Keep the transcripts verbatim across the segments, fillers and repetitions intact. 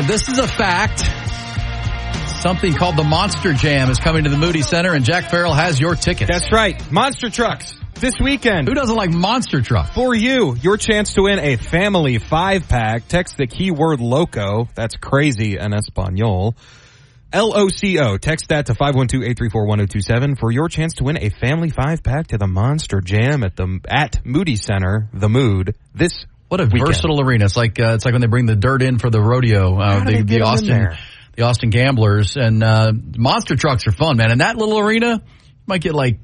and this is a fact. Something called the Monster Jam is coming to the Moody Center, and Jack Farrell has your tickets. That's right. Monster trucks this weekend. Who doesn't like monster trucks? For you, your chance to win a family five-pack. Text the keyword LOCO. That's crazy in Espanol. L O C O. Text that to five one two, eight three four, one zero two seven for your chance to win a family five-pack to the Monster Jam at the at Moody Center, the Mood, this What a weekend. versatile arena. It's like uh, it's like when they bring the dirt in for the rodeo, uh, How do the, they the get 'em in Austin there? the Austin Gamblers, and uh, monster trucks are fun, man. And that little arena, you might get like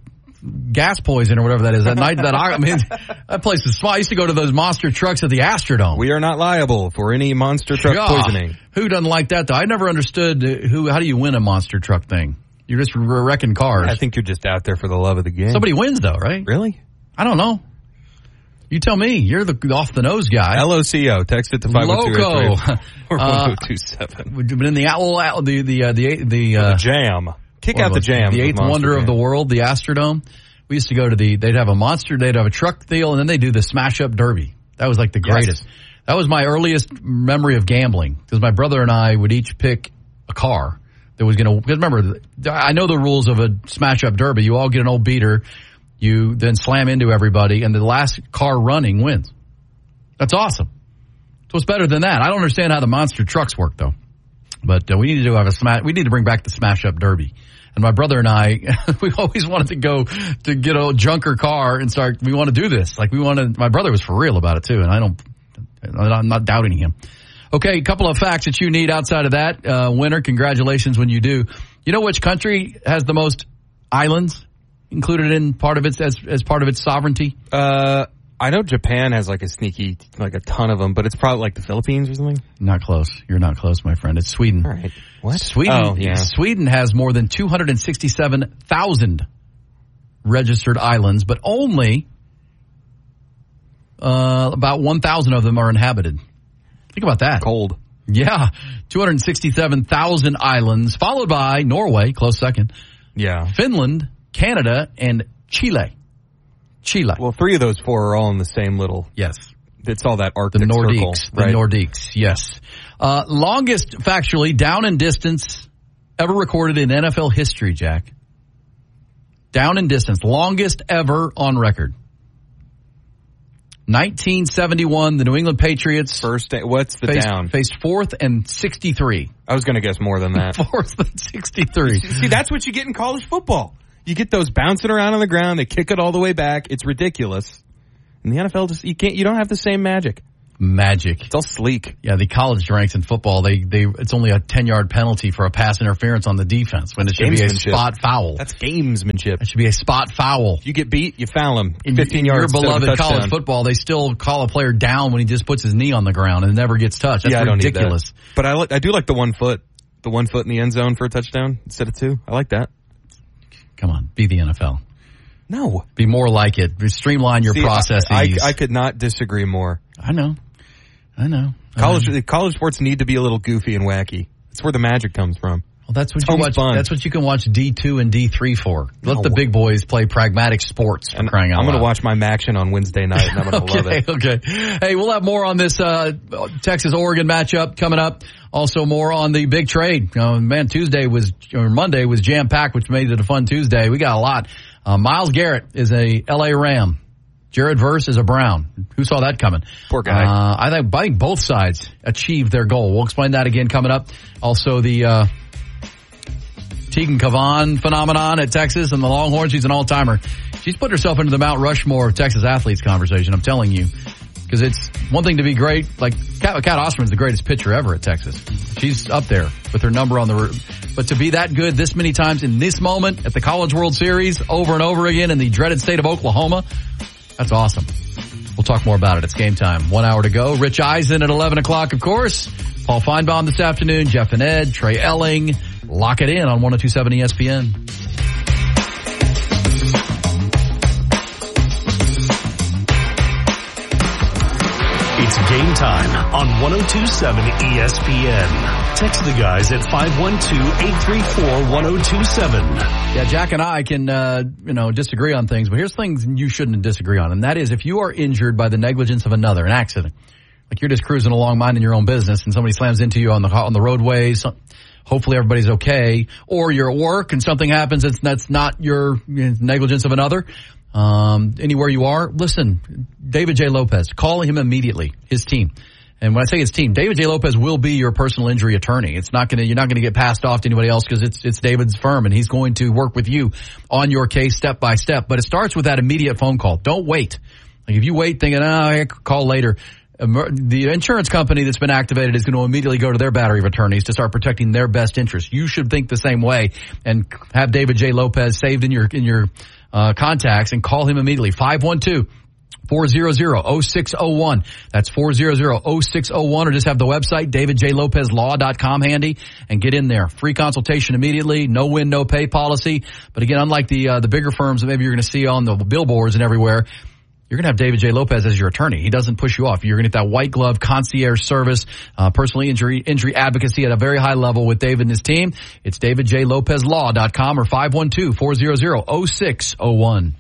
gas poison or whatever that is that night. That I mean, that place is small. I used to go to those monster trucks at the Astrodome. We are not liable for any monster truck Yeah. poisoning. Who doesn't like that, though? I never understood uh, who. How do you win a monster truck thing? You're just wrecking cars. I think you're just out there for the love of the game. Somebody wins, though, right? Really? I don't know. You tell me. You're the off the nose guy. L O C O. Text it to five one two, eight three Loco. four, one Uh, zero two seven. But in the owl, the the uh, the the uh, The jam. Kick what out the was it? jam. The eighth wonder jam. of the world, the Astrodome. We used to go to the. They'd have a monster. They'd have a truck deal, and then they do the smash up derby. That was like the Yes. greatest. That was my earliest memory of gambling because my brother and I would each pick a car that was going to. Because remember, I know the rules of a smash up derby. You all get an old beater. You then slam into everybody, and the last car running wins. That's awesome. So what's better than that? I don't understand how the monster trucks work, though. But uh, we need to have a smash. We need to bring back the smash up derby. And my brother and I, we always wanted to go to get a junker car and start. We want to do this. Like we wanted. My brother was for real about it too, and I don't. I'm not doubting him. Okay, a couple of facts that you need outside of that. Uh, winner, congratulations when you do. You know which country has the most islands included in part of its as as part of its sovereignty? Uh, I know Japan has like a sneaky, like a ton of them, but it's probably like the Philippines or something. Not close. You're not close, my friend. It's Sweden. All right. What? Sweden. Oh, yeah. Sweden has more than two hundred sixty-seven thousand registered islands, but only uh, about one thousand of them are inhabited. Think about that. Cold. Yeah. two hundred sixty-seven thousand islands, followed by Norway, close second, Yeah. Finland, Canada, and Chile. Chile. Well, three of those four are all in the same little. Yes. It's all that Arctic The Nordiques. circle, The right? Nordiques, yes. Uh, longest, factually, down and distance ever recorded in N F L history, Jack. Down and distance. Longest ever on record. nineteen seventy-one, the New England Patriots. First, what's the faced, down? Faced fourth and sixty-three. I was going to guess more than that. Fourth and sixty-three. See, that's what you get in college football. You get those bouncing around on the ground. They kick it all the way back. It's ridiculous. In the N F L, just you can't. You don't have the same magic. Magic. It's all sleek. Yeah, the college ranks in football, they they it's only a ten-yard penalty for a pass interference on the defense when it should be a Gamesmanship. spot foul. That's gamesmanship. It should be a spot foul. If you get beat, you foul him. In Fifteen your yards. instead of a beloved college touchdown. football, they still call a player down when he just puts his knee on the ground and never gets touched. That's yeah, I don't need ridiculous. that. But I like. I do like the one foot. The one foot in the end zone for a touchdown instead of two. I like that. Come on, be the N F L. No. Be more like it. Streamline your See, processes. I, I, I could not disagree more. I know. I know. College I know. college sports need to be a little goofy and wacky. That's where the magic comes from. Well, that's what It's you almost watch. fun. That's what you can watch D two and D three for. Let No. the big boys play pragmatic sports for And crying out I'm going to loud. watch my Maction on Wednesday night, and I'm going to okay, love it. okay. Hey, we'll have more on this uh, Texas-Oregon matchup coming up. Also more on the big trade. Uh, man, Tuesday was, or Monday was jam-packed, which made it a fun Tuesday. We got a lot. Uh, Myles Garrett is a L A Ram. Jared Verse is a Brown. Who saw that coming? Poor guy. Uh, I think, I think both sides achieved their goal. We'll explain that again coming up. Also the uh, Tegan Cavan phenomenon at Texas and the Longhorns. She's an all-timer. She's put herself into the Mount Rushmore of Texas athletes conversation, I'm telling you. Because it's one thing to be great. Like, Kat, Kat Osterman's the greatest pitcher ever at Texas. She's up there with her number on the roof. But to be that good this many times in this moment at the College World Series over and over again in the dreaded state of Oklahoma, that's awesome. We'll talk more about it. It's game time. One hour to go. Rich Eisen at eleven o'clock, of course. Paul Feinbaum this afternoon. Jeff and Ed. Trey Elling. Lock it in on one oh two point seven E S P N. It's game time on one oh two point seven E S P N. Text the guys at five one two, eight three four, one oh two seven. Yeah, Jack and I can, uh, you know, disagree on things, but here's things you shouldn't disagree on, and that is if you are injured by the negligence of another, an accident, Like you're just cruising along minding your own business and somebody slams into you on the on the roadways. Hopefully everybody's okay. Or you're at work and something happens that's, that's not your you know, negligence of another. Um, anywhere you are, listen, David J. Lopez, call him immediately, his team. And when I say his team, David J. Lopez will be your personal injury attorney. It's not going to, you're not going to get passed off to anybody else because it's, it's David's firm and he's going to work with you on your case step by step. But it starts with that immediate phone call. Don't wait. Like if you wait thinking, oh, I could call later, the insurance company that's been activated is going to immediately go to their battery of attorneys to start protecting their best interests. You should think the same way and have David J. Lopez saved in your, in your, uh, contacts and call him immediately. five one two, four hundred, oh six oh one. That's four hundred, oh six oh one, or just have the website, david j lopez law dot com handy and get in there. Free consultation immediately, no win, no pay policy. But again, unlike the, uh, the bigger firms that maybe you're going to see on the billboards and everywhere, you're going to have David J. Lopez as your attorney. He doesn't push you off. You're going to get that white glove concierge service, uh, personal injury, injury advocacy at a very high level with David and his team. It's david j lopez law dot com or five one two, four hundred, oh six oh one.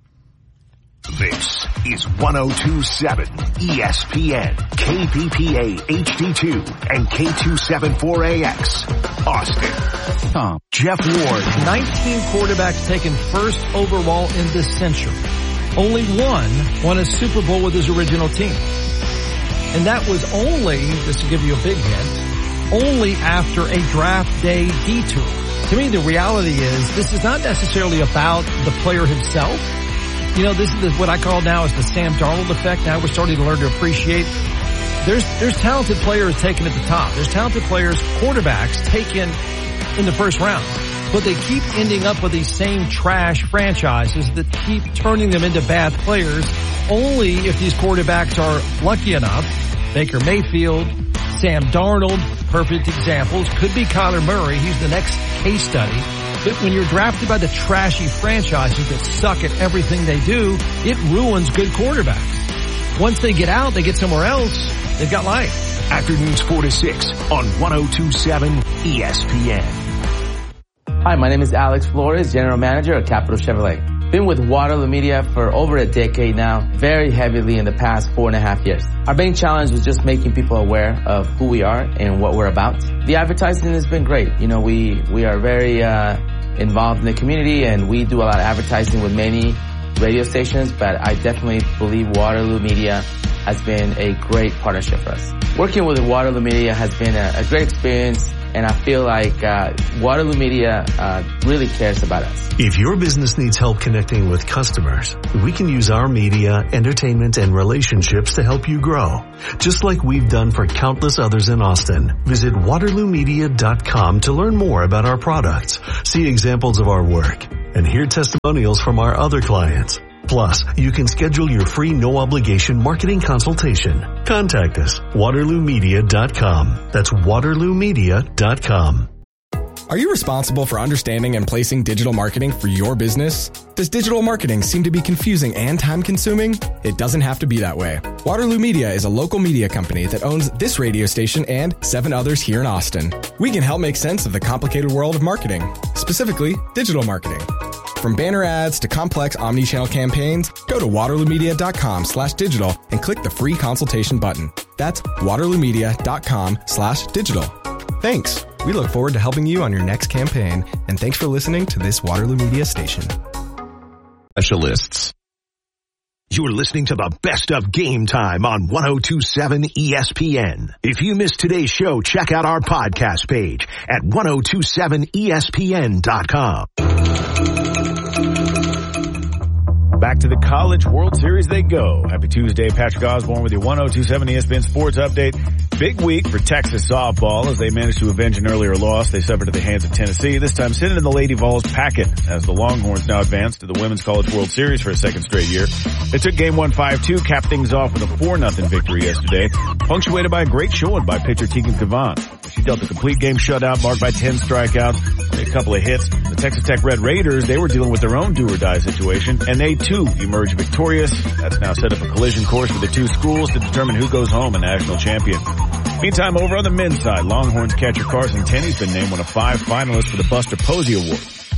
This is one oh two point seven E S P N, K P P A H D two, and K two seventy-four A X, Austin. Tom. Jeff Ward. nineteen quarterbacks taken first overall in this century. Only one won a Super Bowl with his original team. And that was only, just to give you a big hint, only after a draft day detour. To me, the reality is this is not necessarily about the player himself. You know, this is what I call now is the Sam Darnold effect. Now we're starting to learn to appreciate. There's, there's talented players taken at the top. There's talented players, quarterbacks taken in the first round. But they keep ending up with these same trash franchises that keep turning them into bad players only if these quarterbacks are lucky enough. Baker Mayfield, Sam Darnold, perfect examples. Could be Kyler Murray. He's the next case study. But when you're drafted by the trashy franchises that suck at everything they do, it ruins good quarterbacks. Once they get out, they get somewhere else, they've got life. Afternoons four to six on one oh two point seven E S P N. Hi, my name is Alex Flores, General Manager at Capital Chevrolet. Been with Waterloo Media for over a decade now, very heavily in the past four and a half years. Our main challenge was just making people aware of who we are and what we're about. The advertising has been great. You know, we, we are very, uh, involved in the community and we do a lot of advertising with many radio stations, but I definitely believe Waterloo Media has been a great partnership for us. Working with Waterloo Media has been a, a great experience, and I feel like uh, Waterloo Media uh, really cares about us. If your business needs help connecting with customers, we can use our media, entertainment, and relationships to help you grow, just like we've done for countless others in Austin. Visit waterloo media dot com to learn more about our products, see examples of our work, and hear testimonials from our other clients. Plus, you can schedule your free no-obligation marketing consultation. Contact us, waterloo media dot com. That's waterloo media dot com. Are you responsible for understanding and placing digital marketing for your business? Does digital marketing seem to be confusing and time-consuming? It doesn't have to be that way. Waterloo Media is a local media company that owns this radio station and seven others here in Austin. We can help make sense of the complicated world of marketing, specifically digital marketing. From banner ads to complex omni-channel campaigns, go to waterloo media dot com slash digital and click the free consultation button. That's waterloo media dot com slash digital. Thanks. We look forward to helping you on your next campaign, and thanks for listening to this Waterloo Media station. Specialists. You're listening to the best of Game Time on one oh two point seven E S P N. If you missed today's show, check out our podcast page at ten twenty-seven E S P N dot com. Back to the College World Series they go. Happy Tuesday, Patrick Osborne with your ten twenty-seven E S P N Sports Update. Big week for Texas softball as they managed to avenge an earlier loss. They suffered at the hands of Tennessee, this time sitting in the Lady Vols packet as the Longhorns now advance to the Women's College World Series for a second straight year. They took game one five two, capped things off with a four nothing victory yesterday, punctuated by a great showing by pitcher Tegan Cavan. She dealt a complete game shutout marked by ten strikeouts, a couple of hits. The Texas Tech Red Raiders, they were dealing with their own do-or-die situation, and they too emerged victorious. That's now set up a collision course for the two schools to determine who goes home a national champion. Meantime, over on the men's side, Longhorns catcher Carson Tenney's been named one of five finalists for the Buster Posey Award.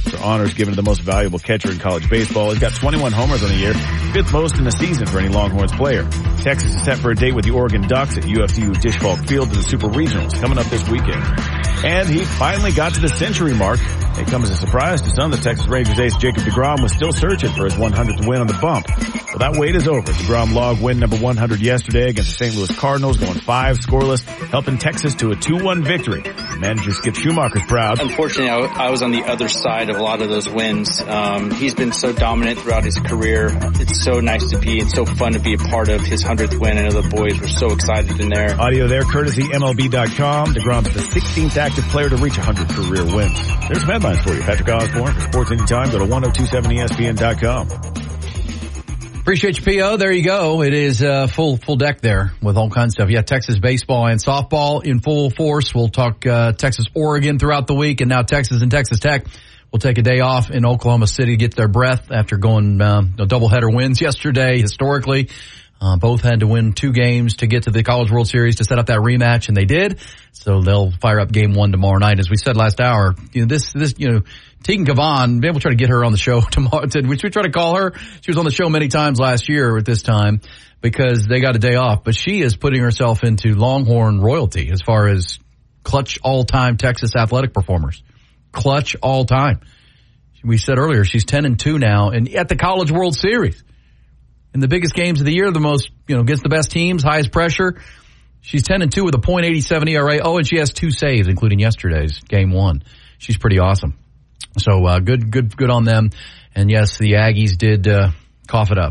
The honor is given to the most valuable catcher in college baseball. He's got twenty-one homers on the year, fifth most in a season for any Longhorns player. Texas is set for a date with the Oregon Ducks at U F C Dish Falk Field in the Super Regionals coming up this weekend. And he finally got to the century mark. It comes as a surprise to some that Texas Rangers ace Jacob deGrom was still searching for his one hundredth win on the bump. Well, that wait is over. DeGrom logged win number one hundred yesterday against the Saint Louis Cardinals, going five scoreless, helping Texas to a two one victory. Manager Skip Schumacher's proud. Unfortunately, I was on the other side of a lot of those wins. Um, he's been so dominant throughout his career. It's so nice to be and so fun to be a part of his hundredth win. I know the boys were so excited in there. Audio there, courtesy M L B dot com. DeGrom's the sixteenth active player to reach one hundred career wins. There's some headlines for you. Patrick Osborne for Sports Anytime. Go to ten twenty-seven E S P N dot com. Appreciate you, P O. There you go. It is uh, full full deck there with all kinds of stuff. Yeah, Texas baseball and softball in full force. We'll talk uh, Texas, Oregon throughout the week, and now Texas and Texas Tech will take a day off in Oklahoma City to get their breath after going um, a doubleheader wins yesterday. Historically, uh, both had to win two games to get to the College World Series to set up that rematch, and they did. So they'll fire up game one tomorrow night. As we said last hour, you know, this this you know. Tegan Kavan, maybe we'll try to get her on the show tomorrow. We should try to call her. She was on the show many times last year at this time because they got a day off. But she is putting herself into Longhorn royalty as far as clutch all-time Texas athletic performers. Clutch all-time. We said earlier she's ten and two now and at the College World Series. In the biggest games of the year, the most, you know, gets the best teams, highest pressure. She's ten and two with a point eight seven E R A. Oh, and she has two saves, including yesterday's game one. She's pretty awesome. So, uh, good, good, good on them. And yes, the Aggies did, uh, cough it up.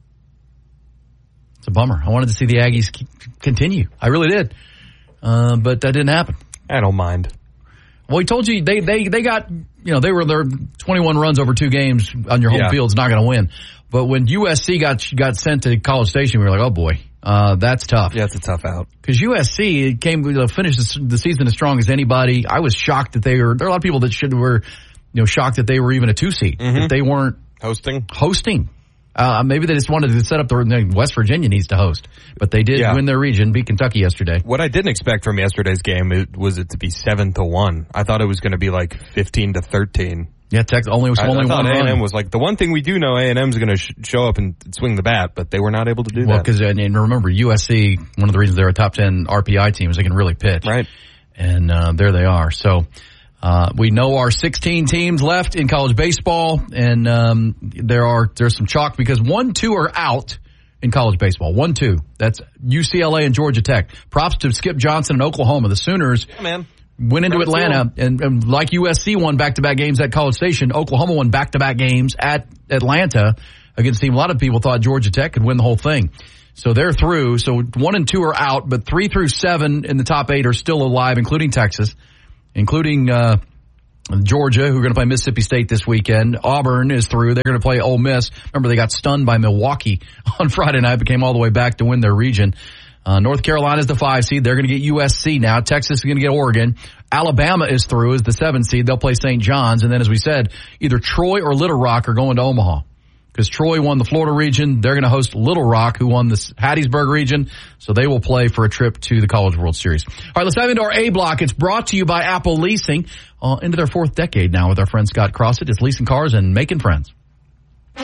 It's a bummer. I wanted to see the Aggies keep, continue. I really did. Uh, but that didn't happen. I don't mind. Well, we told you they, they, they got, you know, they were their twenty-one runs over two games on your home yeah. field's not going to win. But when U S C got, got sent to College Station, we were like, oh boy, uh, that's tough. Yeah, it's a tough out. Cause U S C came, you know, finished the season as strong as anybody. I was shocked that they were, there are a lot of people that should were, you know, shocked that they were even a two seed, mm-hmm. that they weren't hosting. Hosting. Uh, maybe they just wanted to set up the West Virginia needs to host, but they did yeah. win their region, beat Kentucky yesterday. What I didn't expect from yesterday's game it, was it to be seven to one. I thought it was going to be like fifteen to thirteen. Yeah, Texas only was I, only I thought one. A and M was like the one thing we do know. A and M is going to sh- show up and swing the bat, but they were not able to do well, that. Well, because and remember U S C, one of the reasons they're a top ten R P I team is they can really pitch, right? And uh, there they are. So. Uh, we know our sixteen teams left in college baseball, and um, there are there's some chalk because one, two are out in college baseball. One, two. That's U C L A and Georgia Tech. Props to Skip Johnson in Oklahoma. The Sooners yeah, man. went into Atlanta, and, and like U S C won back-to-back games at College Station, Oklahoma won back-to-back games at Atlanta against a team. A lot of people thought Georgia Tech could win the whole thing. So they're through. So one and two are out, but three through seven in the top eight are still alive, including Texas. Including uh Georgia, who are going to play Mississippi State this weekend. Auburn is through. They're going to play Ole Miss. Remember, they got stunned by Milwaukee on Friday night, but came all the way back to win their region. Uh, North Carolina is the five seed. They're going to get U S C now. Texas is going to get Oregon. Alabama is through as the seven seed. They'll play Saint John's. And then, as we said, either Troy or Little Rock are going to Omaha. Because Troy won the Florida region. They're going to host Little Rock, who won the Hattiesburg region. So they will play for a trip to the College World Series. All right, let's dive into our A block. It's brought to you by Apple Leasing. Uh, into their fourth decade now with our friend Scott Crossett. It's leasing cars and making friends. All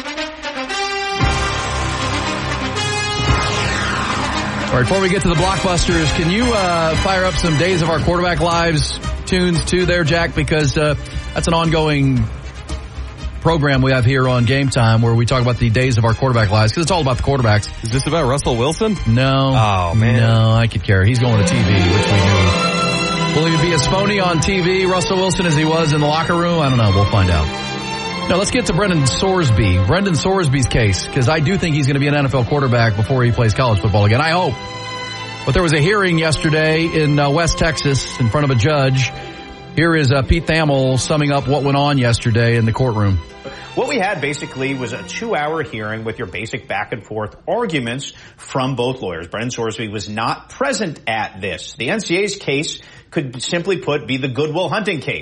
right, before we get to the blockbusters, can you uh, fire up some Days of Our Quarterback Lives tunes too there, Jack? Because uh, that's an ongoing program we have here on Game Time where we talk about the days of our quarterback lives because it's all about the quarterbacks. Is this about Russell Wilson? No. Oh, man. No, I could care. He's going to T V, which we knew. Will he be as phony on T V, Russell Wilson, as he was in the locker room? I don't know. We'll find out. Now, let's get to Brendan Sorsby. Brendan Sorsby's case, because I do think he's going to be an N F L quarterback before he plays college football again. I hope. But there was a hearing yesterday in uh, West Texas in front of a judge. Here is uh, Pete Thamel summing up what went on yesterday in the courtroom. What we had basically was a two-hour hearing with your basic back-and-forth arguments from both lawyers. Brendan Sorsby was not present at this. The N C A A's case could simply put be the Good Will Hunting case.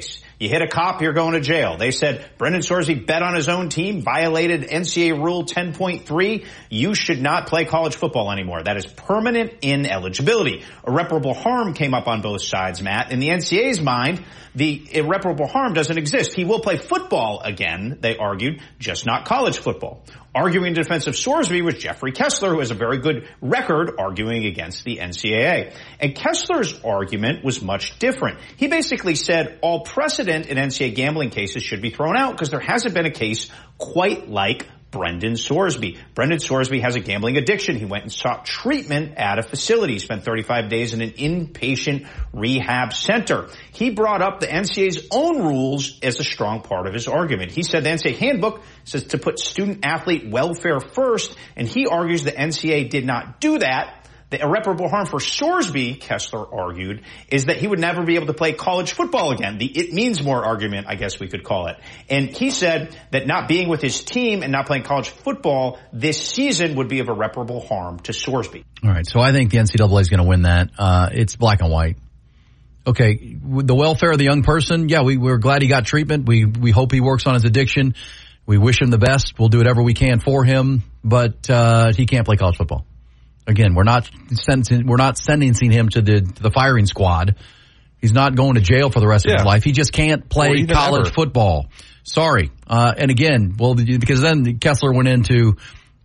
You hit a cop, you're going to jail. They said Brendan Sorsby bet on his own team, violated N C double A Rule ten point three. You should not play college football anymore. That is permanent ineligibility. Irreparable harm came up on both sides, Matt. In the N C double A's mind, the irreparable harm doesn't exist. He will play football again, they argued, just not college football. Arguing in defense of Sorsby was Jeffrey Kessler, who has a very good record arguing against the N C double A. And Kessler's argument was much different. He basically said all precedent in N C double A gambling cases should be thrown out because there hasn't been a case quite like Brendan Sorsby. Brendan Sorsby has a gambling addiction. He went and sought treatment at a facility. He spent thirty-five days in an inpatient rehab center. He brought up the N C double A's own rules as a strong part of his argument. He said the N C double A handbook says to put student-athlete welfare first, and he argues the N C double A did not do that. The irreparable harm for Sorsby, Kessler argued, is that he would never be able to play college football again. The it means more argument, I guess we could call it. And he said that not being with his team and not playing college football this season would be of irreparable harm to Sorsby. All right, so I think the N C double A is going to win that. Uh, it's black and white. Okay, the welfare of the young person, yeah, we, we're glad he got treatment. We we hope he works on his addiction. We wish him the best. We'll do whatever we can for him, but uh, he can't play college football. Again, we're not sentencing, we're not sentencing him to the to the firing squad. He's not going to jail for the rest yeah. of his life. He just can't play college ever. football. Sorry. Uh, and again, well, because then Kessler went into,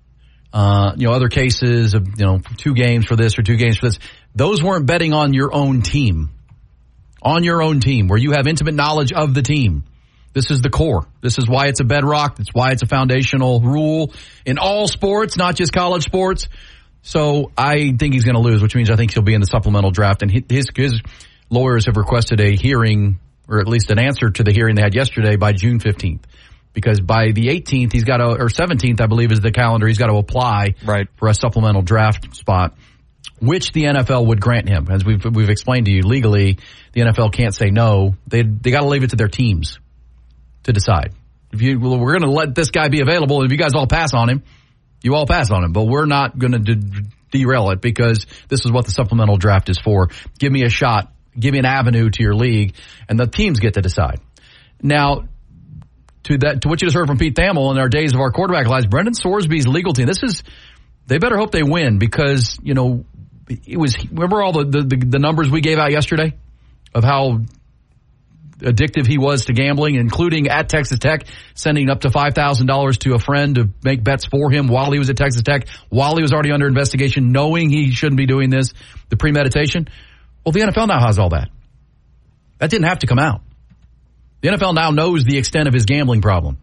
uh, you know, other cases of, you know, two games for this or two games for this. Those weren't betting on your own team. On your own team, where you have intimate knowledge of the team. This is the core. This is why it's a bedrock. That's why it's a foundational rule in all sports, not just college sports. So I think he's going to lose, which means I think he'll be in the supplemental draft. And his, his lawyers have requested a hearing, or at least an answer to the hearing they had yesterday, by June fifteenth. Because by the eighteenth, he's got to, or seventeenth, I believe is the calendar, he's got to apply right. for a supplemental draft spot, which the N F L would grant him. As we've we've explained to you, legally, the N F L can't say no. They they got to leave it to their teams to decide. If you, well, we're going to let this guy be available. If you guys all pass on him, you all pass on him, but we're not going to de- derail it because this is what the supplemental draft is for. Give me a shot. Give me an avenue to your league, and the teams get to decide. Now, to that, to what you just heard from Pete Thamel in our days of our quarterback lives, Brendan Sorsby's legal team. This is, they better hope they win because, you know, it was, remember all the, the, the numbers we gave out yesterday of how addictive he was to gambling, including at Texas Tech, sending up to five thousand dollars to a friend to make bets for him while he was at Texas Tech, while he was already under investigation, knowing he shouldn't be doing this, the premeditation. Well, the N F L now has all that. That didn't have to come out. The N F L now knows the extent of his gambling problem.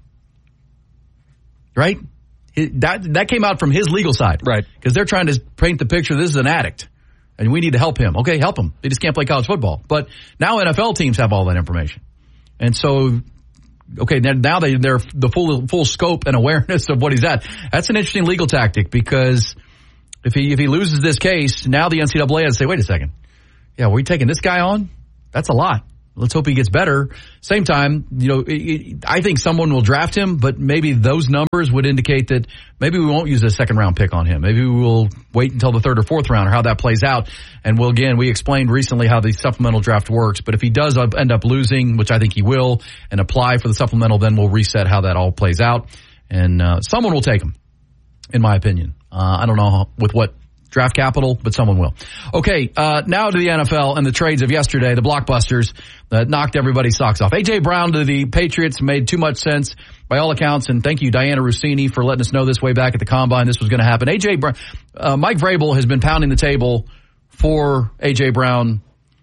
Right? It, that that came out from his legal side. Right. Because they're trying to paint the picture this is an addict. And we need to help him. Okay, help him. They just can't play college football. But now N F L teams have all that information. And so, okay, now they, they're the full full scope and awareness of what he's at. That's an interesting legal tactic because if he if he loses this case, now the N C double A has to say, wait a second. Yeah, we're we taking this guy on? That's a lot. Let's hope he gets better. Same time, you know, it, it, I think someone will draft him, but maybe those numbers would indicate that maybe we won't use a second round pick on him. Maybe we will wait until the third or fourth round or how that plays out. And we'll, again, we explained recently how the supplemental draft works, but if he does end up losing, which I think he will, and apply for the supplemental, then we'll reset how that all plays out. And uh, someone will take him, in my opinion. Uh, I don't know with what draft capital, but someone will. Okay, uh, now to the N F L and the trades of yesterday, the blockbusters that knocked everybody's socks off. A J. Brown to the Patriots made too much sense by all accounts, and thank you, Diana Rossini, for letting us know this way back at the Combine this was going to happen. A J. Brown, uh, Mike Vrabel has been pounding the table for A J. Brown,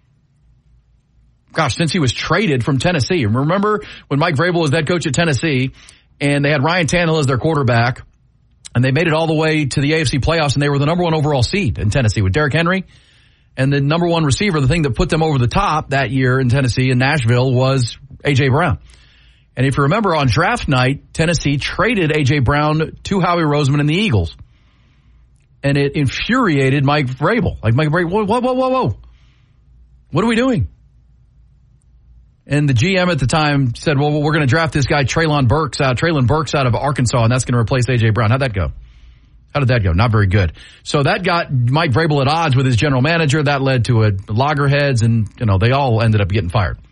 gosh, since he was traded from Tennessee. Remember when Mike Vrabel was head coach at Tennessee, and they had Ryan Tannehill as their quarterback, and they made it all the way to the A F C playoffs, and they were the number one overall seed in Tennessee with Derrick Henry. And the number one receiver, the thing that put them over the top that year in Tennessee and Nashville was A J. Brown. And if you remember, on draft night, Tennessee traded A J. Brown to Howie Roseman and the Eagles. And it infuriated Mike Vrabel. Like, Mike Vrabel, whoa, whoa, whoa, whoa, whoa. What are we doing? And the G M at the time said, well, we're going to draft this guy, Treylon Burks, out, Treylon Burks out of Arkansas, and that's going to replace A J. Brown. How'd that go? How did that go? Not very good. So that got Mike Vrabel at odds with his general manager. That led to a loggerheads, and, you know, they all ended up getting fired.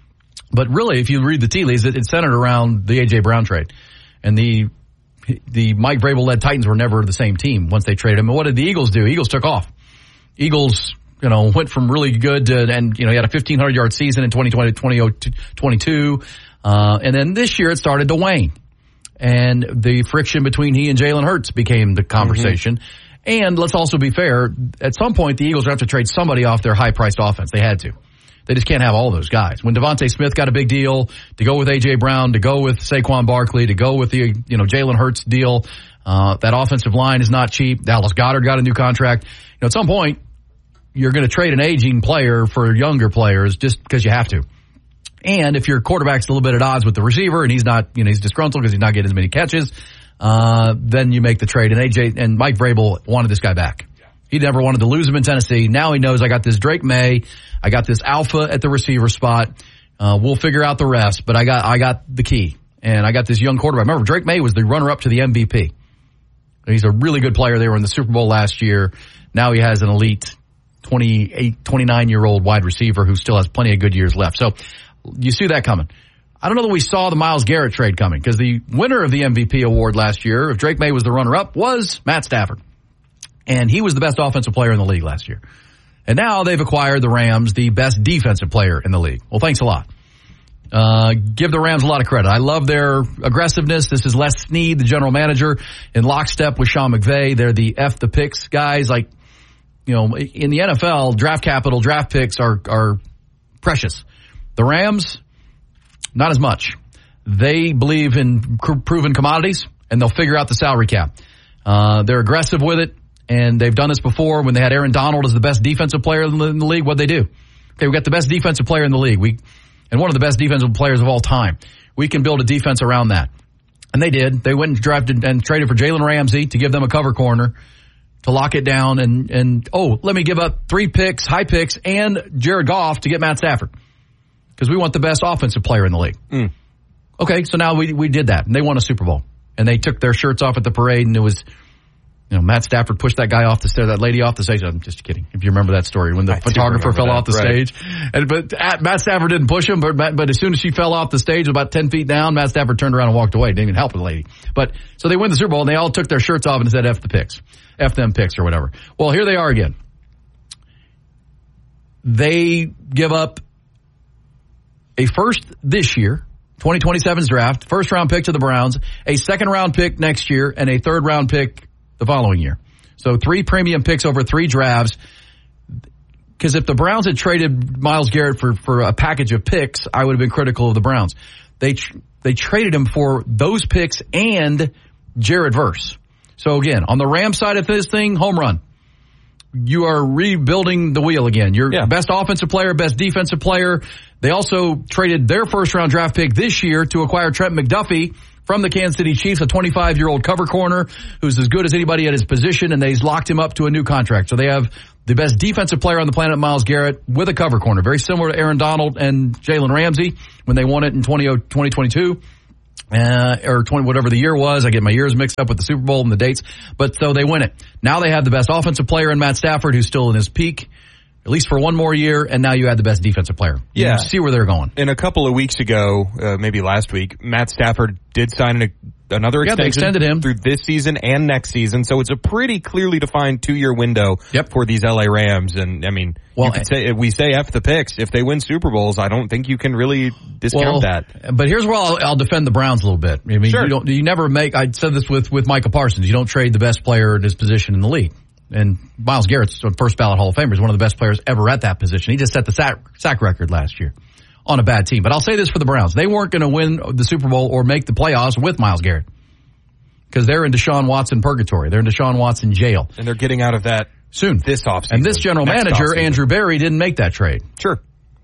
But really, if you read the tea leaves, it, it's centered around the A J. Brown trade. And the the Mike Vrabel-led Titans were never the same team once they traded him. And what did the Eagles do? Eagles took off. Eagles, you know, went from really good to, and, you know, he had a fifteen hundred yard season in twenty twenty, twenty twenty-two. Uh, and then this year it started to wane. And the friction between he and Jalen Hurts became the conversation. Mm-hmm. And let's also be fair, at some point the Eagles are going to have to trade somebody off their high-priced offense. They had to. They just can't have all those guys. When Devontae Smith got a big deal, to go with A J. Brown, to go with Saquon Barkley, to go with the, you know, Jalen Hurts deal, uh, that offensive line is not cheap. Dallas Goedert got a new contract. You know, at some point, you're going to trade an aging player for younger players just because you have to. And if your quarterback's a little bit at odds with the receiver and he's not, you know, he's disgruntled because he's not getting as many catches, uh, then you make the trade. And A J and Mike Vrabel wanted this guy back. He never wanted to lose him in Tennessee. Now he knows I got this Drake May. I got this alpha at the receiver spot. Uh, we'll figure out the rest, but I got, I got the key. And I got this young quarterback. Remember, Drake May was the runner-up to the M V P. He's a really good player. They were in the Super Bowl last year. Now he has an elite twenty-eight, twenty-nine-year-old wide receiver who still has plenty of good years left. So you see that coming. I don't know that we saw the Myles Garrett trade coming because the winner of the M V P award last year, if Drake May was the runner-up, was Matt Stafford. And he was the best offensive player in the league last year. And now they've acquired the Rams, the best defensive player in the league. Well, thanks a lot. Uh, give the Rams a lot of credit. I love their aggressiveness. This is Les Snead, the general manager, in lockstep with Sean McVay. They're the F the picks guys. Like, you know, in the N F L, draft capital, draft picks are, are precious. The Rams, not as much. They believe in proven commodities, and they'll figure out the salary cap. Uh, they're aggressive with it. And they've done this before when they had Aaron Donald as the best defensive player in the, in the league. What'd they do? Okay, we got the best defensive player in the league. We, and one of the best defensive players of all time. We can build a defense around that. And they did. They went and drafted and traded for Jalen Ramsey to give them a cover corner to lock it down. And, and, oh, let me give up three picks, high picks, and Jared Goff to get Matt Stafford. Because we want the best offensive player in the league. Mm. Okay, so now we, we did that. And they won a Super Bowl. And they took their shirts off at the parade, and it was, you know, Matt Stafford pushed that guy off the stage, that lady off the stage. I'm just kidding. If you remember that story, when the I photographer fell that. off the right. stage, and but Matt Stafford didn't push him, but but as soon as she fell off the stage, about ten feet down, Matt Stafford turned around and walked away. Didn't even help the lady. But so they win the Super Bowl, and they all took their shirts off and said "F the picks, F them picks" or whatever. Well, here they are again. They give up a first this year, twenty twenty-seven's draft, first round pick to the Browns, a second round pick next year, and a third round pick the following year. So three premium picks over three drafts. Because if the Browns had traded Myles Garrett for, for a package of picks, I would have been critical of the Browns. They tr- they traded him for those picks and Jared Verse. So again, on the Rams side of this thing, home run. You are rebuilding the wheel again. Your yeah. best offensive player, best defensive player. They also traded their first round draft pick this year to acquire Trent McDuffie from the Kansas City Chiefs, a twenty-five-year-old cover corner who's as good as anybody at his position, and they've locked him up to a new contract. So they have the best defensive player on the planet, Myles Garrett, with a cover corner. Very similar to Aaron Donald and Jalen Ramsey when they won it in twenty twenty-two. Uh, or twenty, whatever the year was. I get my years mixed up with the Super Bowl and the dates. But so they win it. Now they have the best offensive player in Matt Stafford, who's still in his peak, at least for one more year, and now you add the best defensive player. You yeah. see where they're going. And a couple of weeks ago, uh, maybe last week, Matt Stafford did sign an, another yeah, extension they extended him through this season and next season. So it's a pretty clearly defined two-year window yep. for these L A Rams. And, I mean, well, you could say, we say F the picks. If they win Super Bowls, I don't think you can really discount well, that. But here's where I'll, I'll defend the Browns a little bit. I mean, sure. you don't, you never make, I said this with, with Micah Parsons, you don't trade the best player in his position in the league. And Myles Garrett's a first ballot Hall of Famer. He's one of the best players ever at that position. He just set the sack, sack record last year on a bad team. But I'll say this for the Browns. They weren't going to win the Super Bowl or make the playoffs with Myles Garrett. Because they're in Deshaun Watson purgatory. They're in Deshaun Watson jail. And they're getting out of that soon. This offseason. And this general manager, offseason. Andrew Berry, didn't make that trade. Sure.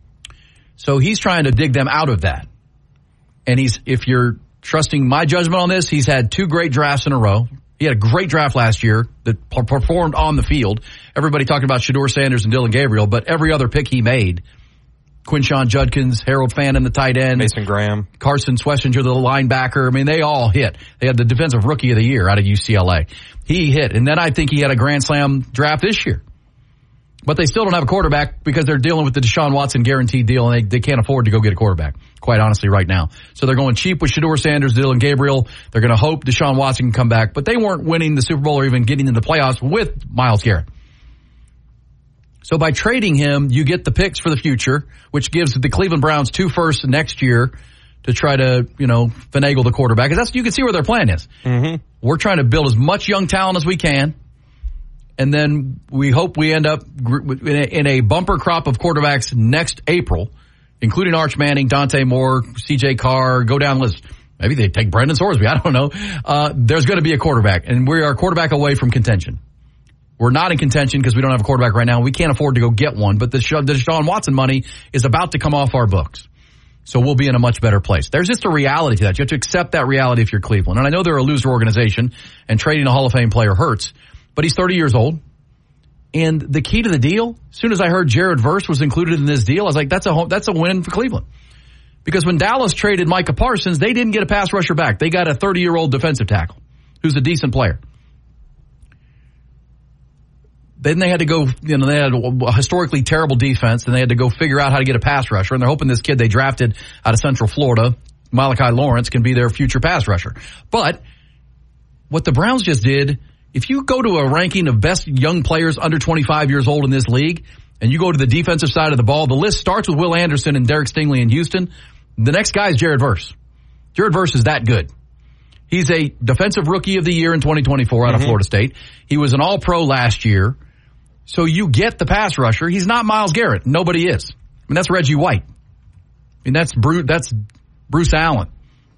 So he's trying to dig them out of that. And he's, if you're trusting my judgment on this, he's had two great drafts in a row. He had a great draft last year that performed on the field. Everybody talked about Shedeur Sanders and Dylan Gabriel, but every other pick he made, Quinshon Judkins, Harold Fannin, the tight end, Mason Graham, Carson Schlesinger, the linebacker. I mean, they all hit. They had the defensive rookie of the year out of U C L A. He hit. And then I think he had a grand slam draft this year. But they still don't have a quarterback because they're dealing with the Deshaun Watson guaranteed deal, and they, they can't afford to go get a quarterback, quite honestly, right now. So they're going cheap with Shedeur Sanders, Dillon Gabriel. They're going to hope Deshaun Watson can come back. But they weren't winning the Super Bowl or even getting into the playoffs with Myles Garrett. So by trading him, you get the picks for the future, which gives the Cleveland Browns two firsts next year to try to, you know, finagle the quarterback. Because that's, you can see where their plan is. Mm-hmm. We're trying to build as much young talent as we can. And then we hope we end up in a, in a bumper crop of quarterbacks next April, including Arch Manning, Dante Moore, C J Carr, go down the list. Maybe they take Brendan Sorsby. I don't know. Uh, there's going to be a quarterback, and we are a quarterback away from contention. We're not in contention because we don't have a quarterback right now. We can't afford to go get one, but the Deshaun Watson money is about to come off our books. So we'll be in a much better place. There's just a reality to that. You have to accept that reality if you're Cleveland. And I know they're a loser organization, and trading a Hall of Fame player hurts. But he's thirty years old. And the key to the deal, as soon as I heard Jared Verse was included in this deal, I was like, that's a home, that's a win for Cleveland. Because when Dallas traded Micah Parsons, they didn't get a pass rusher back. They got a thirty-year-old defensive tackle who's a decent player. Then they had to go, you know, they had a historically terrible defense, and they had to go figure out how to get a pass rusher. And they're hoping this kid they drafted out of Central Florida, Malachi Lawrence, can be their future pass rusher. But what the Browns just did, if you go to a ranking of best young players under twenty-five years old in this league, and you go to the defensive side of the ball, the list starts with Will Anderson and Derek Stingley in Houston. The next guy is Jared Verse. Jared Verse is that good. He's a defensive rookie of the year in twenty twenty-four out mm-hmm. of Florida State. He was an all-pro last year. So you get the pass rusher. He's not Myles Garrett. Nobody is. I mean, that's Reggie White. I mean, that's Bruce, that's Bruce Allen.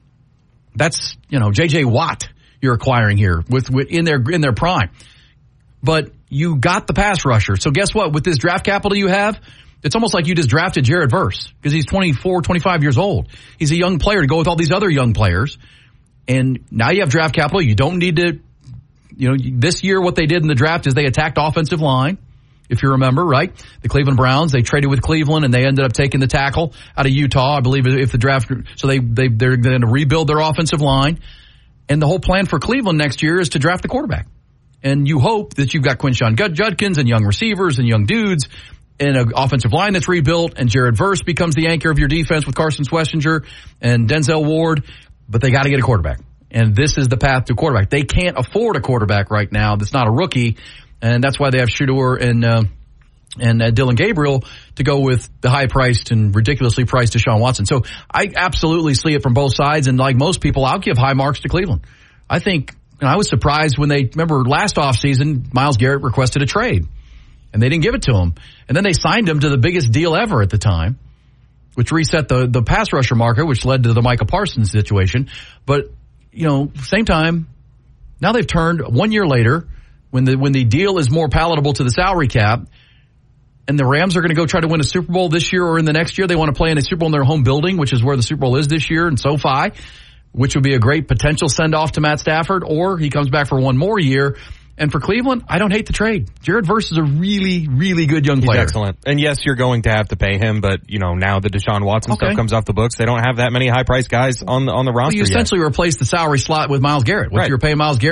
That's, you know, J J Watt you're acquiring here with, with in their in their prime. But you got the pass rusher. So guess what? With this draft capital you have, it's almost like you just drafted Jared Verse because he's twenty-four, twenty-five years old. He's a young player to go with all these other young players. And now you have draft capital. You don't need to, you know, this year what they did in the draft is they attacked offensive line. If you remember, right? The Cleveland Browns, they traded with Cleveland and they ended up taking the tackle out of Utah, I believe, if the draft. So they, they, they're going to rebuild their offensive line. And the whole plan for Cleveland next year is to draft the quarterback. And you hope that you've got Quinshon Judkins and young receivers and young dudes and an offensive line that's rebuilt, and Jared Verse becomes the anchor of your defense with Carson Schlesinger and Denzel Ward. But they got to get a quarterback. And this is the path to quarterback. They can't afford a quarterback right now that's not a rookie. And that's why they have Shedeur and uh, and uh, Dillon Gabriel to go with the high-priced and ridiculously priced Deshaun Watson. So I absolutely see it from both sides. And like most people, I'll give high marks to Cleveland. I think, you know, I was surprised when they, remember last offseason, Myles Garrett requested a trade. And they didn't give it to him. And then they signed him to the biggest deal ever at the time, which reset the, the pass rusher market, which led to the Micah Parsons situation. But, you know, same time, now they've turned one year later, when the when the deal is more palatable to the salary cap, and the Rams are going to go try to win a Super Bowl this year or in the next year. They want to play in a Super Bowl in their home building, which is where the Super Bowl is this year in SoFi, which would be a great potential send-off to Matt Stafford, or he comes back for one more year. And for Cleveland, I don't hate the trade. Jared Verse is a really, really good young player. He's excellent. And yes, you're going to have to pay him, but, you know, now the Deshaun Watson okay. stuff comes off the books. They don't have that many high-priced guys on the, on the roster well, you yet. essentially replace the salary slot with Myles Garrett. What right. you're paying Myles Garrett